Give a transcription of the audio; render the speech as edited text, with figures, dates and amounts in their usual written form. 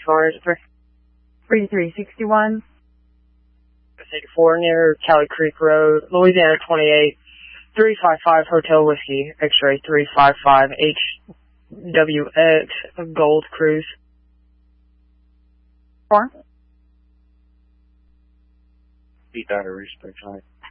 3361. 84 near Cali Creek Road, Louisiana 28, 355 Hotel Whiskey, X-ray 355 HWX, Gold Cruise. 4. Beat that or respect,